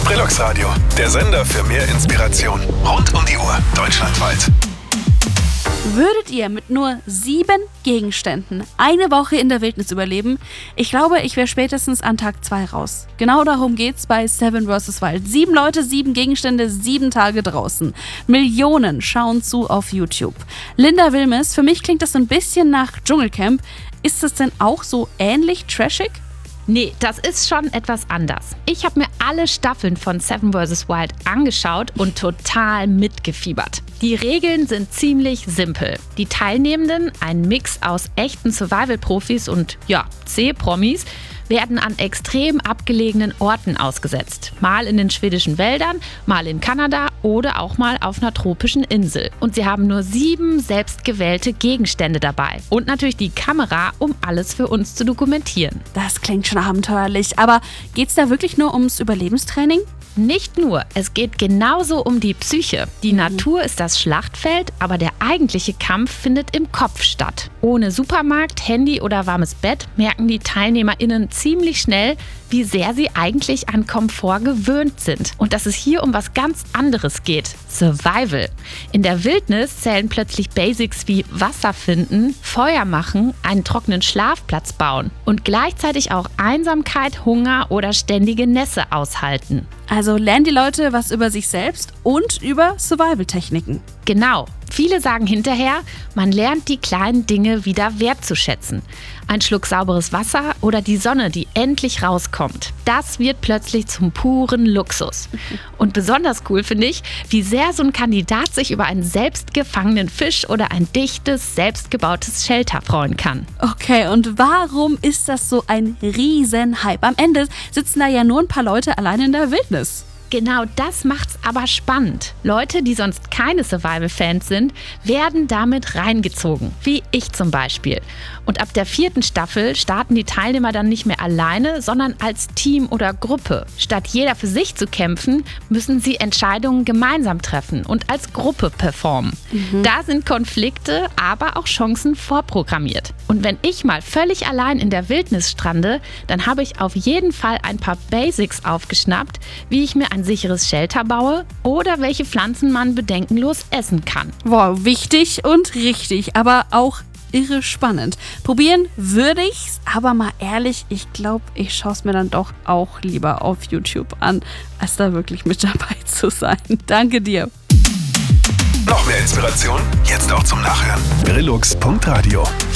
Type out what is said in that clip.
Brillux Radio, der Sender für mehr Inspiration. Rund um die Uhr, deutschlandweit. Würdet ihr mit nur 7 Gegenständen eine Woche in der Wildnis überleben? Ich glaube, ich wäre spätestens an Tag 2 raus. Genau darum geht's bei Seven vs. Wild. 7 Leute, 7 Gegenstände, 7 Tage draußen. Millionen schauen zu auf YouTube. Linda Wilmes, für mich klingt das so ein bisschen nach Dschungelcamp. Ist es denn auch so ähnlich trashig? Nee, das ist schon etwas anders. Ich habe mir alle Staffeln von Seven vs. Wild angeschaut und total mitgefiebert. Die Regeln sind ziemlich simpel. Die Teilnehmenden, ein Mix aus echten Survival-Profis und C-Promis, werden an extrem abgelegenen Orten ausgesetzt. Mal in den schwedischen Wäldern, mal in Kanada oder auch mal auf einer tropischen Insel. Und sie haben nur 7 selbstgewählte Gegenstände dabei. Und natürlich die Kamera, um alles für uns zu dokumentieren. Das klingt schon abenteuerlich, aber geht's da wirklich nur ums Überlebenstraining? Nicht nur, es geht genauso um die Psyche. Die Natur ist das Schlachtfeld, aber der eigentliche Kampf findet im Kopf statt. Ohne Supermarkt, Handy oder warmes Bett merken die TeilnehmerInnen ziemlich schnell, wie sehr sie eigentlich an Komfort gewöhnt sind. Und dass es hier um was ganz anderes geht. Survival. In der Wildnis zählen plötzlich Basics wie Wasser finden, Feuer machen, einen trockenen Schlafplatz bauen und gleichzeitig auch Einsamkeit, Hunger oder ständige Nässe aushalten. Also lernen die Leute was über sich selbst und über Survival-Techniken. Genau. Viele sagen hinterher, man lernt die kleinen Dinge wieder wertzuschätzen. Ein Schluck sauberes Wasser oder die Sonne, die endlich rauskommt. Das wird plötzlich zum puren Luxus. Und besonders cool finde ich, wie sehr so ein Kandidat sich über einen selbstgefangenen Fisch oder ein dichtes, selbstgebautes Shelter freuen kann. Okay, und warum ist das so ein Riesenhype? Am Ende sitzen da ja nur ein paar Leute allein in der Wildnis. Genau das macht's aber spannend. Leute, die sonst keine Survival-Fans sind, werden damit reingezogen. Wie ich zum Beispiel. Und ab der 4. Staffel starten die Teilnehmer dann nicht mehr alleine, sondern als Team oder Gruppe. Statt jeder für sich zu kämpfen, müssen sie Entscheidungen gemeinsam treffen und als Gruppe performen. Da sind Konflikte, aber auch Chancen vorprogrammiert. Und wenn ich mal völlig allein in der Wildnis strande, dann habe ich auf jeden Fall ein paar Basics aufgeschnappt, wie ich mir ein sicheres Shelter baue oder welche Pflanzen man bedenkenlos essen kann. Wow, wichtig und richtig, aber auch irre spannend. Probieren würde ich's, aber mal ehrlich, ich glaube, ich schaue es mir dann doch auch lieber auf YouTube an, als da wirklich mit dabei zu sein. Danke dir. Noch mehr Inspiration? Jetzt auch zum Nachhören. Brillux.radio